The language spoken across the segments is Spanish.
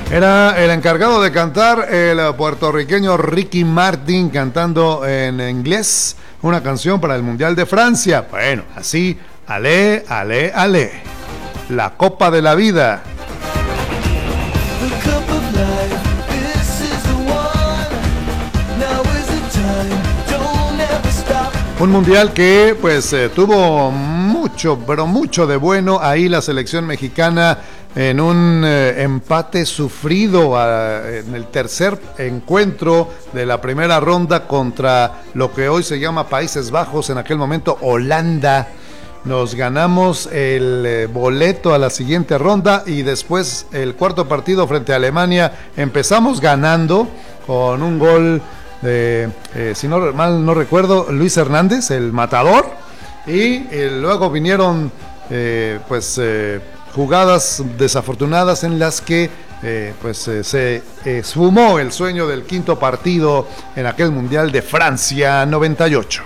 Era el encargado de cantar el puertorriqueño Ricky Martin, cantando en inglés una canción para el Mundial de Francia. Bueno, así, alé, alé, alé. La Copa de la Vida. Un mundial que pues tuvo mucho, pero mucho de bueno. Ahí la selección mexicana en un empate sufrido en el tercer encuentro de la primera ronda contra lo que hoy se llama Países Bajos, en aquel momento Holanda. Nos ganamos el boleto a la siguiente ronda y después el cuarto partido frente a Alemania empezamos ganando con un gol de, si no mal no recuerdo, Luis Hernández, el matador, y luego vinieron jugadas desafortunadas en las que se esfumó el sueño del quinto partido en aquel Mundial de Francia 98.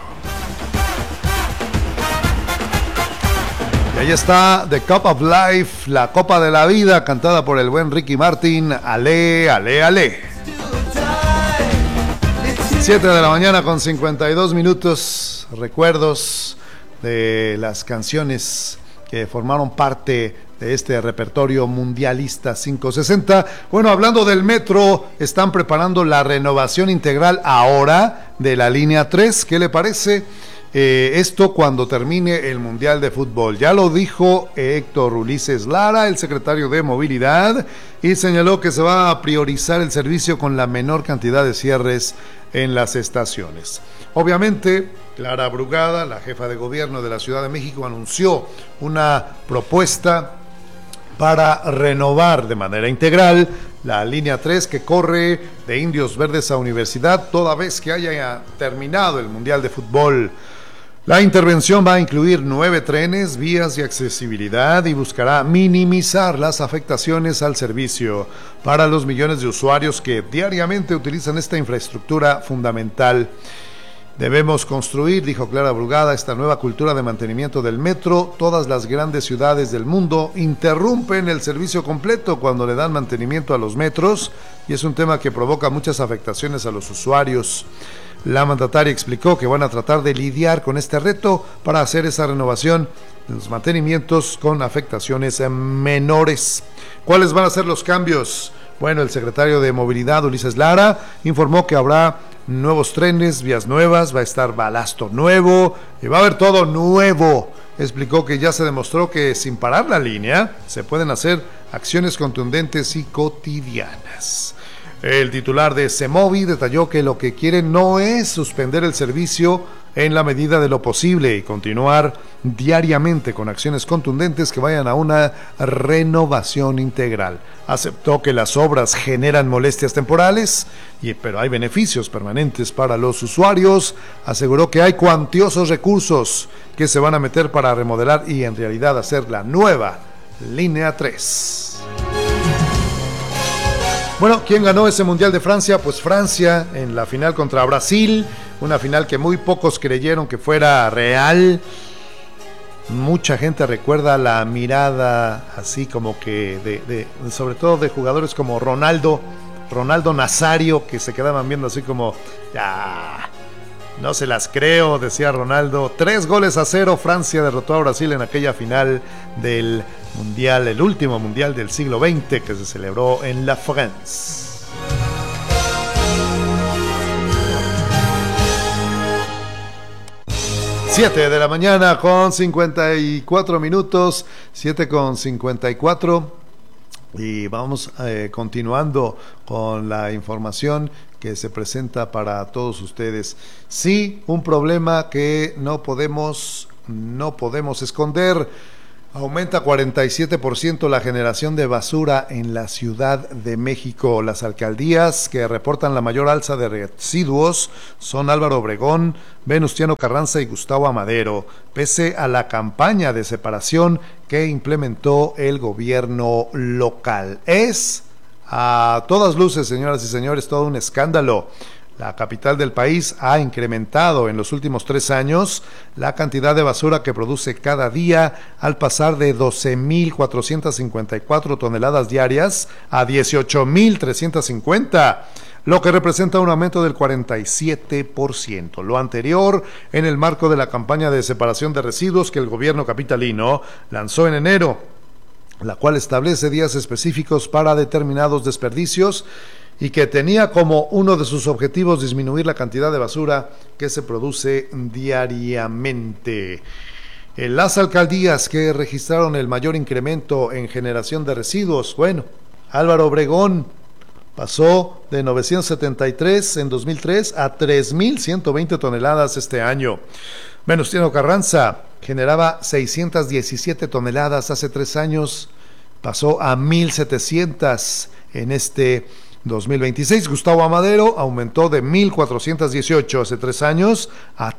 Y ahí está The Cup of Life, la Copa de la Vida, cantada por el buen Ricky Martin. Alé, alé, alé. 7 de la mañana con 52 minutos, recuerdos de las canciones que formaron parte de este repertorio mundialista 560. Bueno, hablando del metro, están preparando la renovación integral ahora de la línea 3. ¿Qué le parece? Esto cuando termine el Mundial de Fútbol. Ya lo dijo Héctor Ulises Lara, el secretario de Movilidad, y señaló que se va a priorizar el servicio con la menor cantidad de cierres en las estaciones. Obviamente, Clara Brugada, la jefa de gobierno de la Ciudad de México, anunció una propuesta para renovar de manera integral la línea 3 que corre de Indios Verdes a Universidad, toda vez que haya terminado el Mundial de Fútbol. La intervención va a incluir 9 trenes, vías y accesibilidad y buscará minimizar las afectaciones al servicio para los millones de usuarios que diariamente utilizan esta infraestructura fundamental. Debemos construir, dijo Clara Brugada, esta nueva cultura de mantenimiento del metro. Todas las grandes ciudades del mundo interrumpen el servicio completo cuando le dan mantenimiento a los metros y es un tema que provoca muchas afectaciones a los usuarios. La mandataria explicó que van a tratar de lidiar con este reto para hacer esa renovación de los mantenimientos con afectaciones menores. ¿Cuáles van a ser los cambios? Bueno, el secretario de Movilidad, Ulises Lara, informó que habrá nuevos trenes, vías nuevas, va a estar balasto nuevo y va a haber todo nuevo. Explicó que ya se demostró que sin parar la línea se pueden hacer acciones contundentes y cotidianas. El titular de CEMOVI detalló que lo que quieren no es suspender el servicio en la medida de lo posible y continuar diariamente con acciones contundentes que vayan a una renovación integral. Aceptó que las obras generan molestias temporales, pero hay beneficios permanentes para los usuarios. Aseguró que hay cuantiosos recursos que se van a meter para remodelar y en realidad hacer la nueva línea 3. Bueno, ¿quién ganó ese Mundial de Francia? Pues Francia en la final contra Brasil, una final que muy pocos creyeron que fuera real. Mucha gente recuerda la mirada así como que sobre todo de jugadores como Ronaldo Nazario, que se quedaban viendo así como, ya, no se las creo, decía Ronaldo. 3-0, Francia derrotó a Brasil en aquella final del Mundial, el último Mundial del siglo XX que se celebró en La France. Siete de la mañana con 54 minutos, 7:54, y vamos continuando con la información que se presenta para todos ustedes. Sí, un problema que no podemos esconder. Aumenta 47% la generación de basura en la Ciudad de México. Las alcaldías que reportan la mayor alza de residuos son Álvaro Obregón, Venustiano Carranza y Gustavo Amadero, pese a la campaña de separación que implementó el gobierno local. Es a todas luces, señoras y señores, todo un escándalo. La capital del país ha incrementado en los últimos 3 años la cantidad de basura que produce cada día al pasar de 12.454 toneladas diarias a 18.350, lo que representa un aumento del 47%. Lo anterior en el marco de la campaña de separación de residuos que el gobierno capitalino lanzó en enero, la cual establece días específicos para determinados desperdicios y que tenía como uno de sus objetivos disminuir la cantidad de basura que se produce diariamente. En las alcaldías que registraron el mayor incremento en generación de residuos, bueno, Álvaro Obregón pasó de 973 en 2003 a 3.120 toneladas este año. Venustiano Carranza generaba 617 toneladas hace 3 años, pasó a 1.700 en este 2026. Gustavo Amadero aumentó de 1.418 hace 3 años a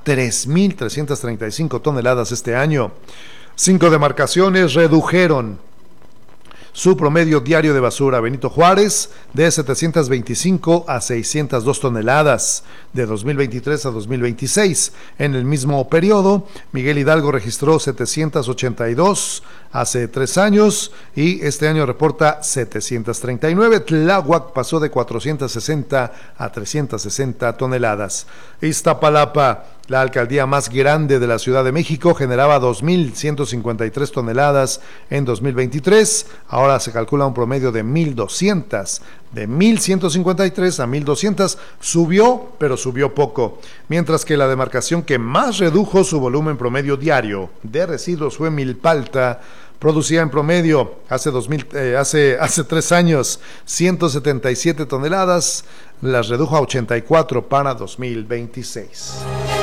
3.335 toneladas este año. 5 demarcaciones redujeron su promedio diario de basura. Benito Juárez de 725 a 602 toneladas de 2023 a 2026. En el mismo periodo, Miguel Hidalgo registró 782 hace 3 años y este año reporta 739. Tláhuac pasó de 460 a 360 toneladas. Iztapalapa, la alcaldía más grande de la Ciudad de México, generaba 2.153 toneladas en 2023. Ahora se calcula un promedio de 1.200. De 1.153 a 1.200 subió, pero subió poco. Mientras que la demarcación que más redujo su volumen promedio diario de residuos fue Milpalta. Producía en promedio hace 3 años 177 toneladas, las redujo a 84 para 2026.